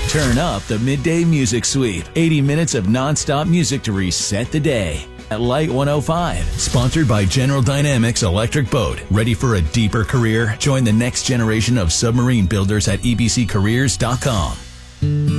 Turn up the midday music sweep. 80 minutes of nonstop music to reset the day. At Light 105. Sponsored by General Dynamics Electric Boat. Ready for a deeper career? Join the next generation of submarine builders at ebccareers.com.